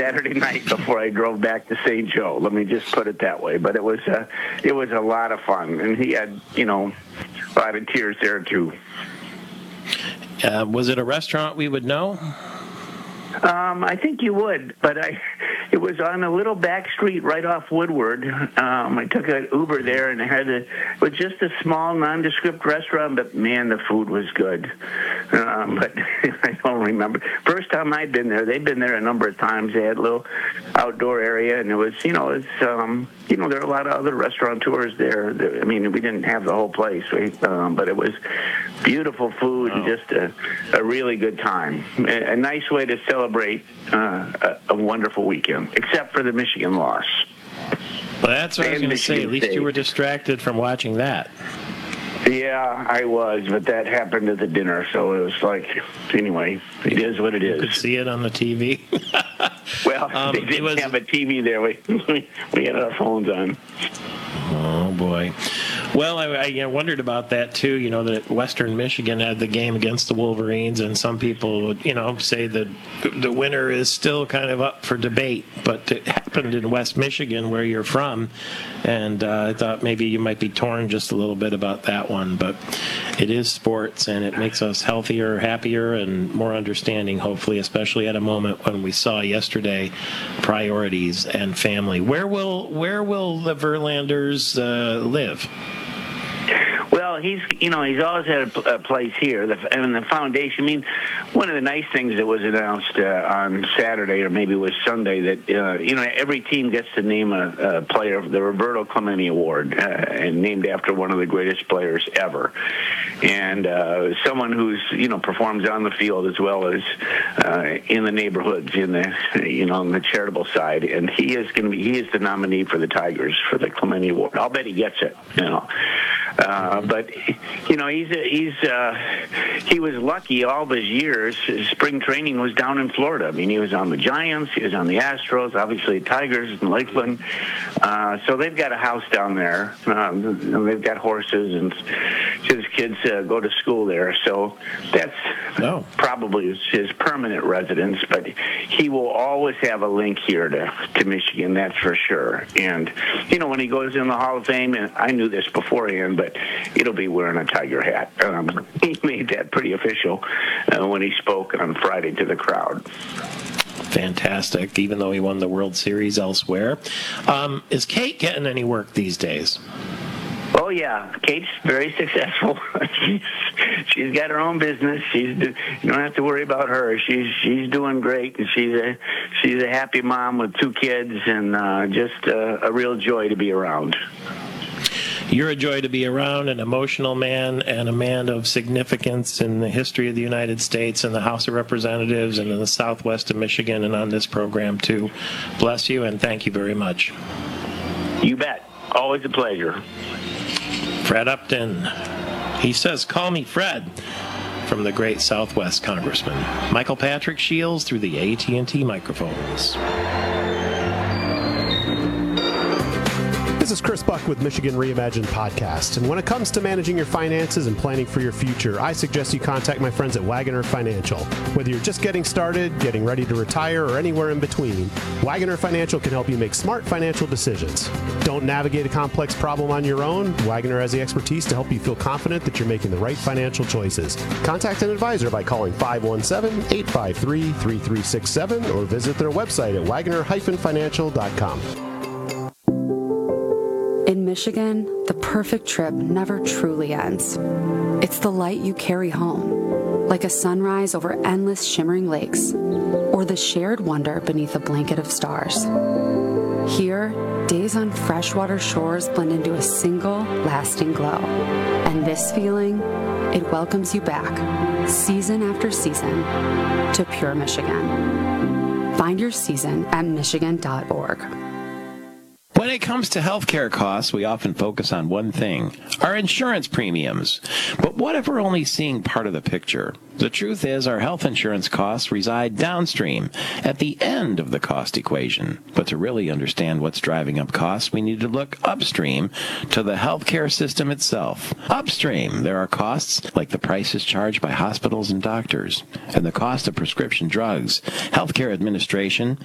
Saturday night before I drove back to St. Joe. Let me just put it that way. But it was a lot of fun, and he had a lot of tears there too. Was it a restaurant we would know? I think you would, but it was on a little back street right off Woodward. I took an Uber there, and it was just a small, nondescript restaurant, but man, the food was good. But I don't remember. First time I'd been there, they'd been there a number of times. They had a little outdoor area, and it was, there are a lot of other restaurateurs there. I mean, we didn't have the whole place, but it was beautiful food and just a really good time. A nice way to celebrate a wonderful weekend, except for the Michigan loss. Well, that's what I was going to say. At least you were distracted from watching that. Yeah, I was, but that happened at the dinner, so it was like, anyway, it is what it is. You could see it on the TV. Well, they didn't have a TV there. We had our phones on. Oh, boy. Well, I wondered about that, too, that Western Michigan had the game against the Wolverines, and some people would, say that the winner is still kind of up for debate, but it happened in West Michigan, where you're from, and I thought maybe you might be torn just a little bit about that one, but it is sports, and it makes us healthier, happier, and more understanding, hopefully, especially at a moment when we saw yesterday priorities and family. Where will the Verlanders live? Well, he's always had a place here, and the foundation. I mean, one of the nice things that was announced on Saturday, or maybe it was Sunday, that every team gets to name a player, the Roberto Clemente Award, and named after one of the greatest players ever, and someone who's performs on the field as well as in the neighborhoods, in the charitable side, and he is the nominee for the Tigers for the Clemente Award. I'll bet he gets it. But he was lucky all of his years. His spring training was down in Florida. I mean, he was on the Giants, he was on the Astros, obviously Tigers in Lakeland. So they've got a house down there. They've got horses, and his kids go to school there. So that's probably his permanent residence. But he will always have a link here to Michigan, that's for sure. And when he goes in the Hall of Fame, and I knew this beforehand, but it'll be wearing a Tiger hat. He made that pretty official when he spoke on Friday to the crowd. Fantastic, even though he won the World Series elsewhere. Is Kate getting any work these days? Oh, yeah. Kate's very successful. She's got her own business. You don't have to worry about her. She's doing great, and she's a happy mom with 2 kids, and just a real joy to be around. You're a joy to be around, an emotional man, and a man of significance in the history of the United States and the House of Representatives and in the Southwest of Michigan and on this program, too. Bless you, and thank you very much. You bet. Always a pleasure. Fred Upton. He says, "Call me Fred," from the great Southwest Congressman Michael Patrick Shields through the AT&T microphones. This is Chris Buck with Michigan Reimagined Podcast. And when it comes to managing your finances and planning for your future, I suggest you contact my friends at Wagoner Financial. Whether you're just getting started, getting ready to retire, or anywhere in between, Wagoner Financial can help you make smart financial decisions. Don't navigate a complex problem on your own. Wagoner has the expertise to help you feel confident that you're making the right financial choices. Contact an advisor by calling 517-853-3367 or visit their website at wagoner-financial.com. In Michigan, the perfect trip never truly ends. It's the light you carry home, like a sunrise over endless shimmering lakes, or the shared wonder beneath a blanket of stars. Here, days on freshwater shores blend into a single, lasting glow. And this feeling, it welcomes you back, season after season, to pure Michigan. Find your season at michigan.org. When it comes to healthcare costs, we often focus on one thing, our insurance premiums. But what if we're only seeing part of the picture? The truth is our health insurance costs reside downstream, at the end of the cost equation. But to really understand what's driving up costs, we need to look upstream to the healthcare system itself. Upstream, there are costs like the prices charged by hospitals and doctors, and the cost of prescription drugs, healthcare administration,